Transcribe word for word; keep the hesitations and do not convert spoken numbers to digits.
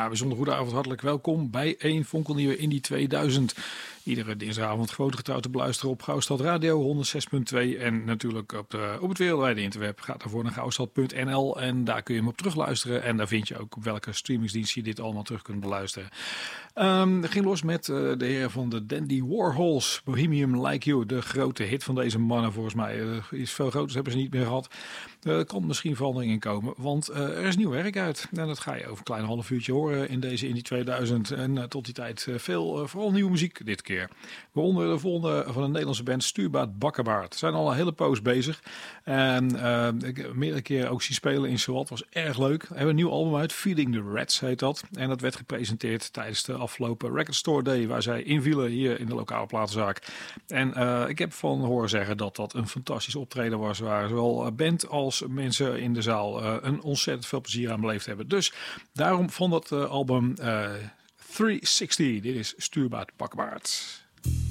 Ja, bijzonder goede avond, hartelijk welkom bij een fonkelnieuwe Indie tweeduizend. Iedere dinsdagavond groot getrouw te beluisteren op Gauwstad Radio honderd zes punt twee en natuurlijk op, de, op het wereldwijde interweb. Ga daarvoor naar gauwstad punt n l en daar kun je hem op terugluisteren. En daar vind je ook op welke streamingsdienst je dit allemaal terug kunt beluisteren. Um, het ging los met uh, de heren van de Dandy Warhols, Bohemian Like You, de grote hit van deze mannen volgens mij. Uh, is veel groters hebben ze niet meer gehad. Uh, er kan misschien verandering in komen, want uh, er is nieuw werk uit. En dat ga je over een klein half uurtje horen in deze Indie tweeduizend. En uh, tot die tijd uh, veel, uh, vooral nieuwe muziek dit keer. Waaronder de volgende van een Nederlandse band, Stuurbaard Bakkerbaard. Ze zijn al een hele poos bezig. En uh, ik heb meerdere keren ook zien spelen in Zowat. Was erg leuk. We hebben een nieuw album uit, Feeding the Rats heet dat. En dat werd gepresenteerd tijdens de afgelopen Record Store Day, waar zij invielen hier in de lokale platenzaak. En uh, ik heb van horen zeggen dat dat een fantastisch optreden was, waar zowel band als mensen in de zaal uh, een ontzettend veel plezier aan beleefd hebben. Dus daarom van dat uh, album uh, driehonderdzestig. Dit is Stuurbaard Bakkerbaard.